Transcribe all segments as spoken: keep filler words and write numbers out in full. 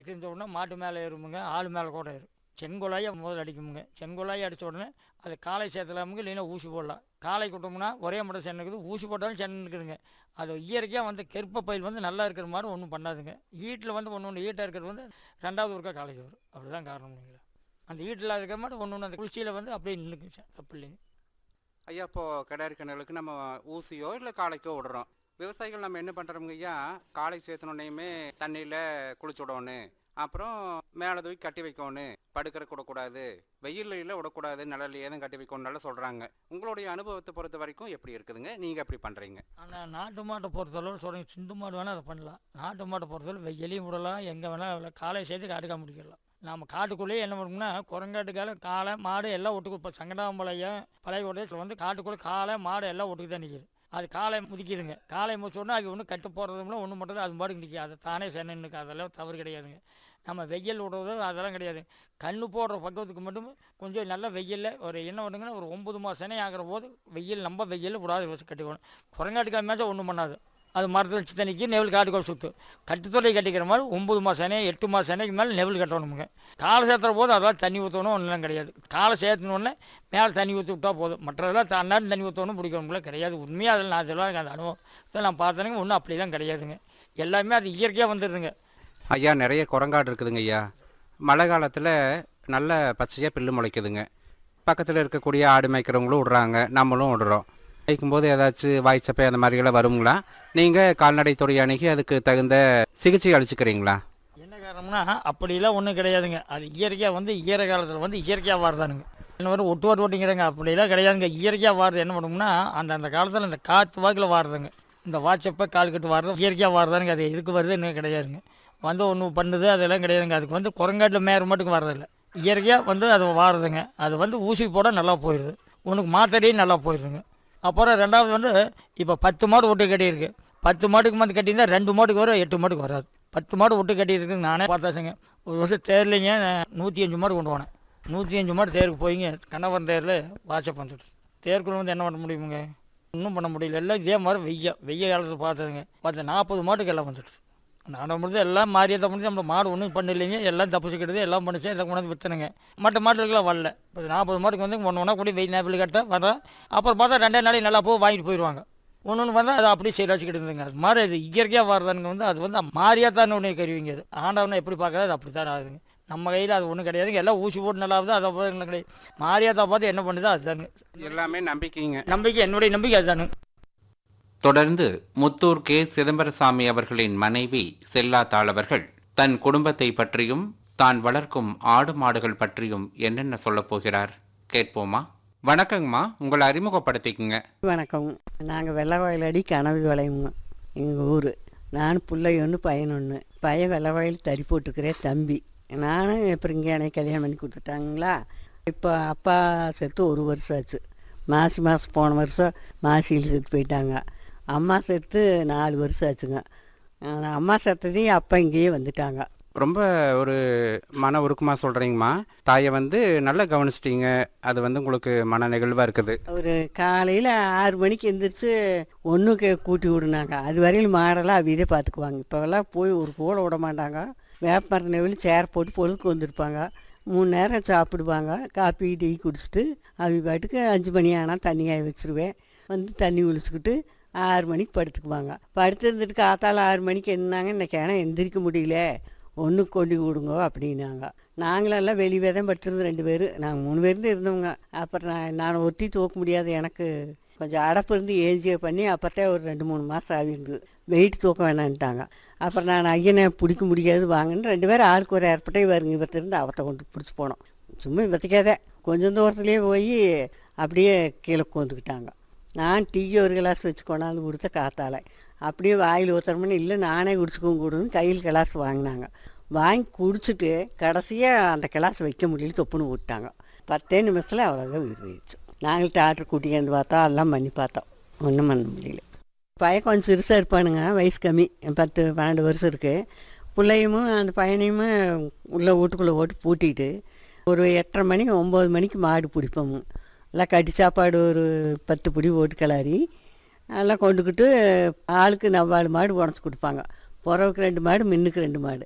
செஞ்ச உடனே மாட்டு மேலே ஏறுமுங்க, ஆள் மேலே கூட ஏறும். செங்கோலாயை முதல்ல அடிக்குமுங்க. செங்கோலாயை அடித்த உடனே அது காலை சேர்த்தலாமுங்க, இல்லைன்னா ஊசி போடலாம். காலை கொட்டோம்னா ஒரே மட்டும் சென்னை இருக்குது, ஊசி போட்டாலும் சென்னை இருக்குதுங்க. அது இயற்கையாக வந்து கெற்ப பயில் வந்து நல்லா இருக்கிற மாதிரி ஒன்றும் பண்ணாதுங்க. ஈட்டில் வந்து ஒன்று ஒன்று ஈட்டாக இருக்கிறது வந்து ரெண்டாவது ஒருக்கா காலைக்கு வரும். அப்படி தான் காரணம் இல்லைங்களா. அந்த ஈட்டில் இருக்கிற மாதிரி ஒன்று ஒன்று அந்த குளிர்ச்சியில் வந்து அப்படியே நின்றுக்குங்க, தப்பு இல்லைங்க. ஐயா, இப்போது கிடாரி கண்ணுகளுக்கு நம்ம ஊசியோ இல்லை காளைக்கோ விடுறோம். விவசாயிகள் நம்ம என்ன பண்ணுறோம்ங்க ஐயா, காளை சேர்த்தனோடனையுமே தண்ணியில் குளிச்சு விடணும், அப்புறம் மேலே தூக்கி கட்டி வைக்கணும், படுக்கிற விடக்கூடாது, வெயிலில் விடக்கூடாது, நிழல்லையே தான் கட்டி வைக்கணும்னால சொல்கிறாங்க. உங்களுடைய அனுபவத்தை பொறுத்த வரைக்கும் எப்படி இருக்குதுங்க, நீங்கள் எப்படி பண்ணுறீங்க? ஆனால் நாட்டு மாட்டை பொறுத்தளவு சொல்கிறீங்க, சிந்து மாடு வேணால் அதை பண்ணலாம். நாட்டு மாட்டை பொறுத்தளவு வெயிலையும் விடலாம், எங்கே வேணால் காலை சேர்த்து காட்டுக்கா முடிக்கலாம். நம்ம காட்டுக்குள்ளேயே என்ன பண்ணோம்னா குரங்காட்டுக்கால காளை மாடு எல்லாம் ஒட்டுக்கு. இப்போ சங்கடாம்பாளையம் பழைய கோட்டையில் வந்து காட்டுக்குள்ளே காளை மாடு எல்லாம் ஒட்டுக்கு தான் நிற்கிது. அது காலை முதிக்குதுங்க. காலை முடிச்சோடனே அது ஒன்றும் கட்டு போடுறதும்ல ஒன்றும் மட்டும் அது பாட்டுக்கு நிற்கி, அதை தானே சென்னைன்னு அதெல்லாம் தவறு கிடையாதுங்க. நம்ம வெயில் விடுறது அதெல்லாம் கிடையாது. கண்ணு போடுற பக்கத்துக்கு மட்டும் கொஞ்சம் நல்ல வெயிலில் ஒரு என்ன பண்ணுங்கன்னா ஒரு ஒம்பது மாதம் சென்னை ஆகிற போது வெயில் நம்ம வெயிலில் விடாத வச்சு கட்டிக்கணும். குரங்காட்டுக்காக மேட்சா ஒன்றும் பண்ணாது. அது மரத்தில் வச்சு தண்ணிக்கு நெவில் காட்டுக்கோள் சுற்று கட்டுத்தொலை கட்டிக்கிற மாதிரி ஒம்பது மாதம் சென்னை எட்டு மாதம் சென்னைக்கு மேலே நெவில் கட்டணுமுங்க. காலை சேர்த்துற போது அதெல்லாம் தண்ணி ஊற்றணும் ஒன்றும் கிடையாது. காலை சேர்த்துனோடனே மேலே தண்ணி ஊற்றி விட்டால் போதும். மற்றதெல்லாம் தன்னாடி தண்ணி ஊற்றணும் பிடிக்கணும்ல கிடையாது. உண்மையாக அதில் நான் அதெல்லாம் அந்த அனுபவத்தை நான் பார்த்தேனுங்க. ஒன்றும் அப்படிலாம் கிடையாதுங்க. எல்லாமே அது இயற்கையாக வந்துடுதுங்க. ஐயா, நிறைய குரங்காடு இருக்குதுங்க ஐயா. மழை காலத்தில் நல்ல பச்சையாக புல்லு முளைக்குதுங்க. பக்கத்தில் இருக்கக்கூடிய ஆடு மேய்க்கிறவங்களும் விடுறாங்க, நம்மளும் விடுறோம். மேய்க்கும்போது ஏதாச்சும் வாய்ச்சப்பை அந்த மாதிரிலாம் வருங்களா? நீங்கள் கால்நடைத்துறை அணுகி அதுக்கு தகுந்த சிகிச்சை அளிச்சுக்கிறீங்களா? என்ன காரணம்னா அப்படிலாம் ஒன்றும் கிடையாதுங்க. அது இயற்கையாக வந்து ஈர காலத்தில் வந்து இயற்கையாக வாரதானுங்க. என்ன வரும் ஒட்டு வாட்டு ஓட்டிங்கிறாங்க, அப்படிலாம் கிடையாதுங்க. இயற்கையாக வாரது என்ன பண்ணும்னா அந்த அந்த காலத்தில் இந்த காற்று வாக்கில் வாரதுங்க. இந்த வாட்சப்பை கால் கட்டு வாரது இயற்கையாக வாரதானுங்க. அது எதுக்கு வருது இன்னும் கிடையாதுங்க. வந்து ஒன்று பண்ணுது அதெல்லாம் கிடையாதுங்க. அதுக்கு வந்து குரங்காட்டில் மேற மட்டும் வர்றதில்லை, இயற்கையாக வந்து அது வாரதுங்க. அது வந்து ஊசி போட நல்லா போயிடுது, உனக்கு மாத்திரையும் நல்லா போயிடுதுங்க. அப்புறம் ரெண்டாவது வந்து இப்போ பத்து மாடு ஒட்டு கட்டியிருக்கு. பத்து மாட்டுக்கு வந்து கட்டியிருந்தா ரெண்டு மாட்டுக்கு வரும், எட்டு மாட்டுக்கு வராது. பத்து மாடு ஒட்டு கட்டியிருக்குங்க. நானே பார்த்தாச்சுங்க. ஒரு வருஷம் தேர்லிங்க நூற்றி அஞ்சு மாடு கொண்டு போனேன். நூற்றி அஞ்சு மாடு தேருக்கு போய்ங்க கண்ணவரம் தேரில் வாட்சப் வந்துட்டு தேருக்குள்ள வந்து என்ன பண்ண முடியுமுங்க, ஒன்றும் பண்ண முடியல. எல்லாம் இதே மாதிரி வெய்ய வெய்ய காலத்தை பார்த்ததுங்க. பார்த்து நாற்பது மாட்டுக்கு எல்லாம் வந்துடுச்சு. நான் முடிஞ்சு எல்லாம் மாறியதை முடிஞ்சு நம்ம மாடு ஒன்றும் பண்ண இல்லைங்க. எல்லாம் தப்பிச்சுக்கிட்டது எல்லாம் பண்ணிச்சு, எல்லாம் கொண்டாந்து விற்றுனுங்க. மற்ற மாட்டுக்கெல்லாம் வரல. இப்போ நாற்பது மாட்டுக்கு வந்து ஒன்று ஒன்றா கூட வெயில் நேரத்தில் கட்ட வரோம். அப்புறம் பார்த்தா ரெண்டே நாளைக்கு நல்லா போய் வாங்கிட்டு போயிடுவாங்க. ஒன்று ஒன்று வந்தால் அது அப்படியே செயலாச்சிக்கிட்டு இருந்துங்க. அது மாதிரி அது இயற்கையாக வர்றதுங்க வந்து அது வந்து மாறியாக தான் ஒன்று கருவிங்க. அது ஆண்டவனை எப்படி பார்க்குறது அது அப்படி தான் ஆகுதுங்க. நம்ம கையில் அது ஒன்றும் கிடையாதுங்க. எல்லாம் ஊசி போட்டு நல்லா ஆகுது, அதை பார்த்து கிடையாது. மாறியாக தான் பார்த்து என்ன பண்ணுதோ அதுதானுங்க. எல்லாமே நம்பிக்கைங்க. நம்பிக்கை என்னுடைய நம்பிக்கை அதுதானுங்க. தொடர்ந்து முத்தூர் கே சிதம்பரசாமி அவர்களின் மனைவி செல்லாத்தாள் அவர்கள் தன் குடும்பத்தை பற்றியும் தான் வளர்க்கும் ஆடு மாடுகள் பற்றியும் என்னென்ன சொல்ல போகிறார் கேட்போமா? வணக்கங்கம்மா, உங்களை அறிமுகப்படுத்திக்குங்க. வணக்கம். நாங்கள் வெள்ளவாயில் அடி கனவு வளையங்க எங்கள் ஊர். நான் பிள்ளை ஒன்று பையன் ஒன்று. பையன் வெள்ளவாயில் தறி போட்டுக்கிறேன் தம்பி. நானும் அப்புறம் இங்கே எனக்கு கல்யாணம் பண்ணி கொடுத்துட்டாங்களா. இப்போ அப்பா செத்து ஒரு வருஷம் ஆச்சு. மாசி மாதம் போன வருஷம் மாசியில் செத்து போயிட்டாங்க. அம்மா செத்து நாலு வருஷம் ஆச்சுங்க. அம்மா செத்ததையும் அப்பா இங்கேயே வந்துட்டாங்க. ரொம்ப ஒரு மன உருக்கமாக சொல்கிறீங்கம்மா. தாயை வந்து நல்லா கவனிச்சிட்டிங்க, அது வந்து உங்களுக்கு மன நெகிழ்வாக இருக்குது. ஒரு காலையில் ஆறு மணிக்கு எழுந்திரிச்சு ஒன்றுக்கு கூட்டி விடுனாங்க. அது வரையில் மாடெல்லாம் அவிதே பார்த்துக்குவாங்க. இப்போல்லாம் போய் ஒரு கூட விட மாட்டாங்க. வேப்பமர நெவில் சேர் போட்டு பொழுதுக்கு வந்துருப்பாங்க. மூணு நேரம் சாப்பிடுவாங்க. காப்பி டீ குடிச்சிட்டு அவி பாட்டுக்கு அஞ்சு மணி ஆனால் தண்ணி காய வச்சுருவேன். வந்து தண்ணி குளிச்சுக்கிட்டு ஆறு மணிக்கு படுத்துக்குவாங்க. படுத்து இருந்துட்டு காத்தால் ஆறு மணிக்கு என்னாங்க, இன்றைக்கி ஏன்னா எந்திரிக்க முடியல, ஒன்று கொண்டு விடுங்க அப்படின்னாங்க. நாங்களெல்லாம் வெளியே தான் படுத்துருந்து ரெண்டு பேர். நாங்கள் மூணு பேருந்து இருந்தவங்க. அப்புறம் நான் நான் ஒட்டி தூக்க முடியாது, எனக்கு கொஞ்சம் அடப்பு இருந்து ஏஜியை பண்ணி அப்போத்தான் ஒரு ரெண்டு மூணு மாதம் ஆகிருந்தது. வெயிட் தூக்க வேணான்ட்டாங்க. அப்புறம் நான் ஐயனை பிடிக்க முடியாது வாங்கன்னு ரெண்டு பேரும் ஆளுக்கு ஒரு ஏற்பட்டே வருங்க. இவத்திருந்து அவத்தை கொண்டு பிடிச்சி போனோம். சும்மா இவத்துக்கேதே கொஞ்சம் தூரத்துலேயே போய் அப்படியே கீழே கொந்துக்கிட்டாங்க. நான் டீ ஒரு கிளாஸ் வச்சு கொண்டாந்து கொடுத்த காத்தால அப்படியே வாயில் ஊற்றுறோம்னு இல்லை நானே குடிச்சுக்கோங்க கொடுன்னு கையில் கிளாஸ் வாங்கினாங்க. வாங்கி குடிச்சிட்டு கடைசியாக அந்த கிளாஸ் வைக்க முடியல, தொப்புன்னு விட்டாங்க. பத்தே நிமிஷத்தில் அவ்வளோதான் உயிர் போயிடுச்சு. நாங்கள் டாக்டர் கூட்டியாந்து பார்த்தோம், எல்லாம் பண்ணி பார்த்தோம், ஒன்றும் பண்ண முடியல. பையன் கொஞ்சம் சிறுசாக இருப்பானுங்க, வயசு கம்மி, பத்து பன்னெண்டு வருஷம் இருக்குது. பிள்ளையும் அந்த பையனையும் உள்ளே வீட்டுக்குள்ளே ஓட்டு பூட்டிட்டு ஒரு எட்டரை மணி ஒம்பது மணிக்கு மாடு பிடிப்போம். எல்லாம் கட்டி சாப்பாடு ஒரு பத்து பிடி ஓட்டு கிளறி எல்லாம் கொண்டுக்கிட்டு ஆளுக்கு நவ்வாறு மாடு உடச்சி கொடுப்பாங்க. புறவுக்கு ரெண்டு மாடு, மின்னுக்கு ரெண்டு மாடு.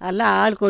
எல்லாம் ஆள்